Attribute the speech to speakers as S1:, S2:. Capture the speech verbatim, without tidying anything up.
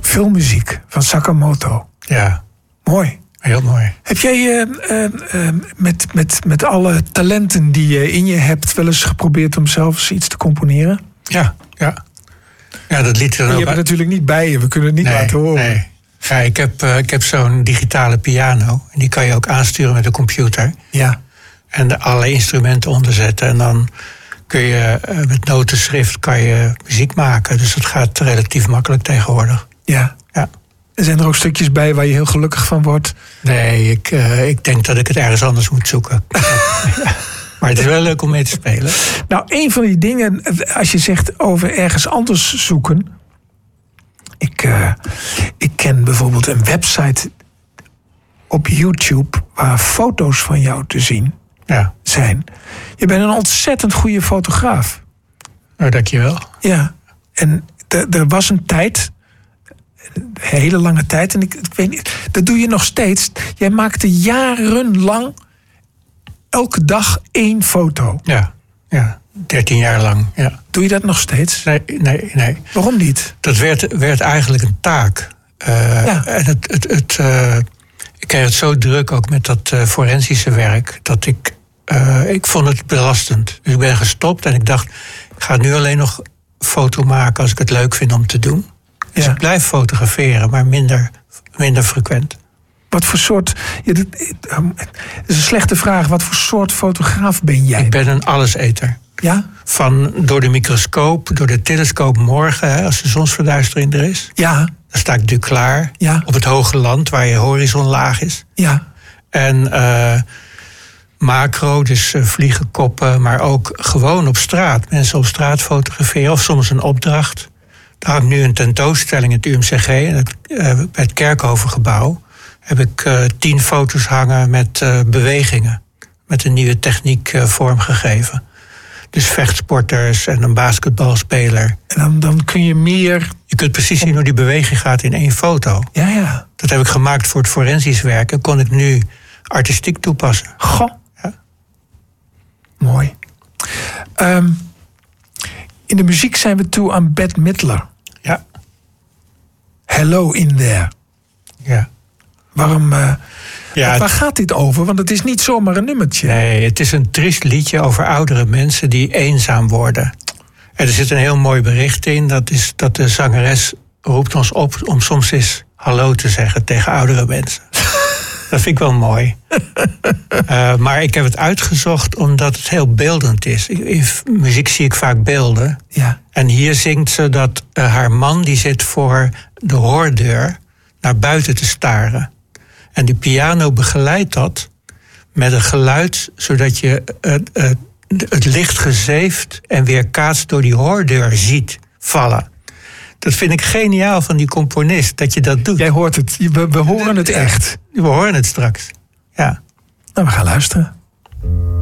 S1: Filmmuziek van Sakamoto.
S2: Ja.
S1: Mooi.
S2: Heel mooi.
S1: Heb jij uh, uh, uh, met, met, met alle talenten die je in je hebt wel eens geprobeerd om zelf eens iets te componeren?
S2: Ja, ja. Ja, dat liet er
S1: je
S2: ook
S1: hebt het natuurlijk niet bij je, we kunnen het niet
S2: nee,
S1: laten horen.
S2: Nee. Ja, ik heb, uh, ik heb zo'n digitale piano. En die kan je ook aansturen met de computer.
S1: Ja.
S2: En er allerlei instrumenten onderzetten. En dan kun je uh, met notenschrift kan je muziek maken. Dus dat gaat relatief makkelijk tegenwoordig.
S1: Ja.
S2: Ja.
S1: Er zijn er ook stukjes bij waar je heel gelukkig van wordt?
S2: Nee, ik, uh, ik denk dat ik het ergens anders moet zoeken. Ja. Maar het is wel leuk om mee te spelen.
S1: Nou, een van die dingen, als je zegt over ergens anders zoeken. Ik, uh, ik ken bijvoorbeeld een website op YouTube waar foto's van jou te zien
S2: ja.
S1: zijn. Je bent een ontzettend goede fotograaf.
S2: Nou, dankjewel.
S1: Ja, en er was een tijd, een hele lange tijd, en ik, ik weet niet, dat doe je nog steeds. Jij maakte jarenlang elke dag één foto.
S2: Ja, ja. dertien jaar lang, ja.
S1: Doe je dat nog steeds?
S2: Nee, nee, nee.
S1: Waarom niet?
S2: Dat werd, werd eigenlijk een taak. Uh, ja. En het, het, het, uh, ik kreeg het zo druk ook met dat uh, forensische werk, dat ik, uh, ik vond het belastend. Dus ik ben gestopt en ik dacht, ik ga nu alleen nog foto maken als ik het leuk vind om te doen. Dus ja. ik blijf fotograferen, maar minder, minder frequent.
S1: Wat voor soort... Ja, dat, het is een slechte vraag. Wat voor soort fotograaf ben jij?
S2: Ik ben een alleseter.
S1: Ja?
S2: Van door de microscoop, door de telescoop morgen, hè, als de zonsverduistering er is.
S1: Ja.
S2: Dan sta ik natuurlijk klaar.
S1: Ja.
S2: Op het hoge land, waar je horizon laag is.
S1: Ja.
S2: En uh, macro, dus uh, vliegenkoppen, maar ook gewoon op straat. Mensen op straat fotograferen, of soms een opdracht. Er hangt nu een tentoonstelling in het U M C G, in het, uh, bij het Kerkhovengebouw. Heb ik uh, tien foto's hangen met uh, bewegingen. Met een nieuwe techniek uh, vormgegeven. Dus vechtsporters en een basketbalspeler.
S1: En dan, dan kun je meer...
S2: Je kunt precies zien hoe die beweging gaat in één foto.
S1: Ja, ja.
S2: Dat heb ik gemaakt voor het forensisch werk. En kon ik nu artistiek toepassen.
S1: Goh.
S2: Ja.
S1: Mooi. Um, in de muziek zijn we toe aan Bette Midler.
S2: Ja.
S1: Hello in there.
S2: Ja.
S1: Waarom... Uh,
S2: Ja,
S1: waar gaat dit over? Want het is niet zomaar een nummertje.
S2: Nee, het is een triest liedje over oudere mensen die eenzaam worden. En er zit een heel mooi bericht in. Dat is dat de zangeres roept ons op om soms eens hallo te zeggen tegen oudere mensen. Dat vind ik wel mooi. uh, maar ik heb het uitgezocht omdat het heel beeldend is. In muziek zie ik vaak beelden.
S1: Ja.
S2: En hier zingt ze dat uh, haar man die zit voor de hoordeur naar buiten te staren. En die piano begeleidt dat met een geluid, zodat je uh, uh, het licht gezeefd en weerkaatst door die hoordeur ziet vallen. Dat vind ik geniaal van die componist, dat je dat doet.
S1: Jij hoort het, we, we horen het echt.
S2: We horen het straks, ja.
S1: Nou, we gaan luisteren.